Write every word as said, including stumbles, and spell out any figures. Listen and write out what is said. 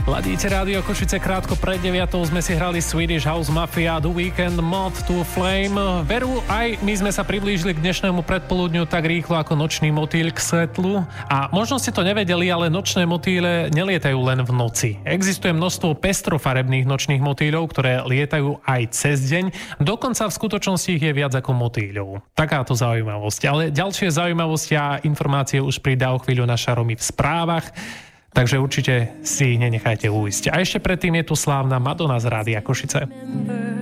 Ladíte Rádio Košice, krátko pred deviatou sme si hrali Swedish House Mafia, The Weekend, Moth to Flame. Veru, aj my sme sa priblížili k dnešnému predpoludňu tak rýchlo ako nočný motýl k svetlu. A možno ste to nevedeli, ale nočné motýle nelietajú len v noci. Existuje množstvo pestrofarebných nočných motýľov, ktoré lietajú aj cez deň. Dokonca v skutočnosti ich je viac ako motýľov. Takáto zaujímavosť. Ale ďalšie zaujímavosti a informácie už pridá o chvíľu na Šaromi v správach. Takže určite si ich nenechajte ujsť. A ešte predtým je tu slávna Madonna z Rádia Košice.